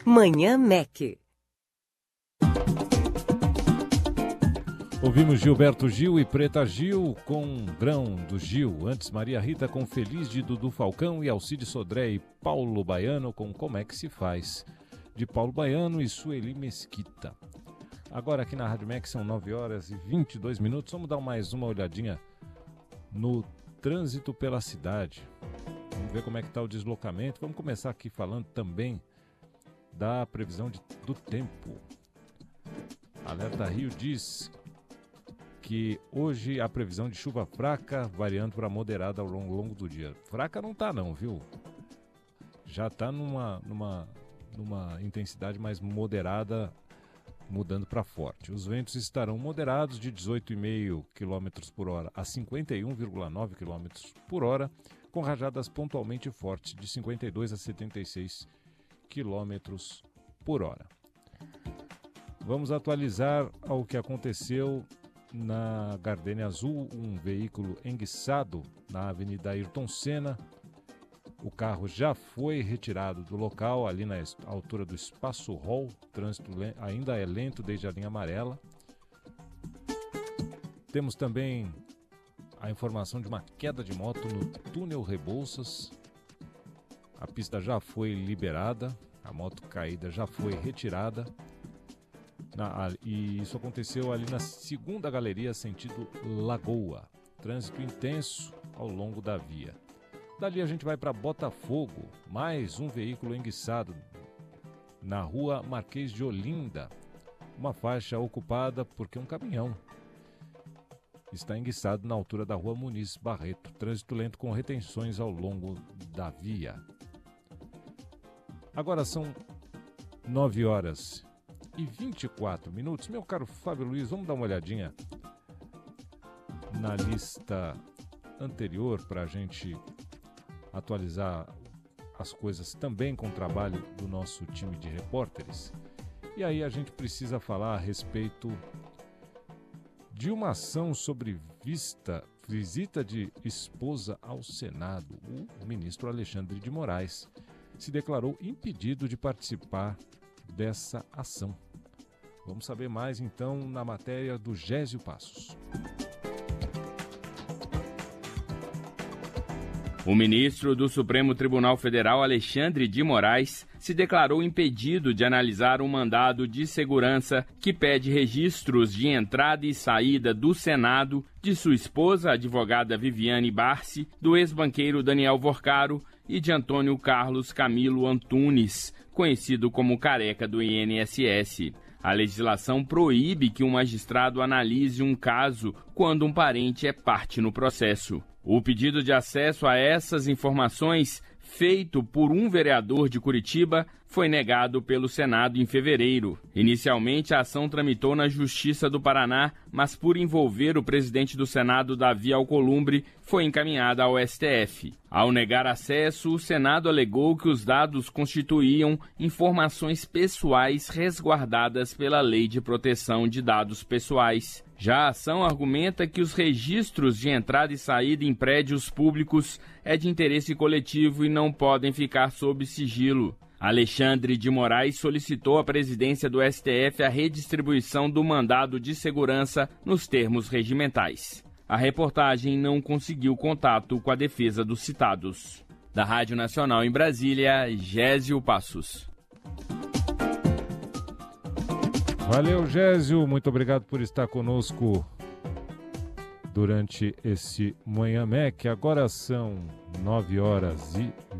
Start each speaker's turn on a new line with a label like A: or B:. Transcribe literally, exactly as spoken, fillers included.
A: Manhã Mac.
B: Ouvimos Gilberto Gil e Preta Gil com Grão do Gil. Antes, Maria Rita com Feliz de Dudu Falcão e Alcide Sodré e Paulo Baiano com Como é que se faz, de Paulo Baiano e Sueli Mesquita. Agora aqui na Rádio Mac são nove horas e vinte e dois minutos. Vamos dar mais uma olhadinha no trânsito pela cidade. Vamos ver como é que está o deslocamento. Vamos começar aqui falando também da previsão de, do tempo. Alerta Rio diz que hoje a previsão de chuva fraca, variando para moderada ao longo, longo do dia. Fraca não tá não, viu? Já está numa, numa, numa intensidade mais moderada, mudando para forte. Os ventos estarão moderados de dezoito vírgula cinco quilômetros por hora a cinquenta e um vírgula nove quilômetros por hora, com rajadas pontualmente fortes de cinquenta e dois a setenta e seis quilômetros por hora. Vamos atualizar ao que aconteceu na Gardênia Azul, um veículo enguiçado na Avenida Ayrton Senna. O carro já foi retirado do local, ali na altura do Espaço Hall. O trânsito ainda é lento desde a linha amarela. Temos também a informação de uma queda de moto no túnel Rebouças. A pista já foi liberada, a moto caída já foi retirada. Na, e isso aconteceu ali na segunda galeria, sentido Lagoa. Trânsito intenso ao longo da via. Dali a gente vai para Botafogo. Mais um veículo enguiçado na rua Marquês de Olinda. Uma faixa ocupada porque um caminhão está enguiçado na altura da rua Muniz Barreto. Trânsito lento com retenções ao longo da via. Agora são nove horas e vinte e quatro minutos. Meu caro Fábio Luiz, vamos dar uma olhadinha na lista anterior para a gente atualizar as coisas também com o trabalho do nosso time de repórteres. E aí a gente precisa falar a respeito de uma ação sobre vista, visita de esposa ao Senado. O ministro Alexandre de Moraes se declarou impedido de participar dessa ação. Vamos saber mais, então, na matéria do Gésio Passos.
C: O ministro do Supremo Tribunal Federal, Alexandre de Moraes, se declarou impedido de analisar um mandado de segurança que pede registros de entrada e saída do Senado de sua esposa, a advogada Viviane Barsi, do ex-banqueiro Daniel Vorcaro e de Antônio Carlos Camilo Antunes, conhecido como Careca do I N S S. A legislação proíbe que um magistrado analise um caso quando um parente é parte no processo. O pedido de acesso a essas informações, feito por um vereador de Curitiba, foi negado pelo Senado em fevereiro. Inicialmente, a ação tramitou na Justiça do Paraná, mas por envolver o presidente do Senado, Davi Alcolumbre, foi encaminhada ao S T F. Ao negar acesso, o Senado alegou que os dados constituíam informações pessoais resguardadas pela Lei de Proteção de Dados Pessoais. Já a ação argumenta que os registros de entrada e saída em prédios públicos é de interesse coletivo e não podem ficar sob sigilo. Alexandre de Moraes solicitou à presidência do S T F a redistribuição do mandado de segurança nos termos regimentais. A reportagem não conseguiu contato com a defesa dos citados. Da Rádio Nacional em Brasília, Gésio Passos.
B: Valeu, Gésio. Muito obrigado por estar conosco durante esse Manhã Mac. Agora são nove horas e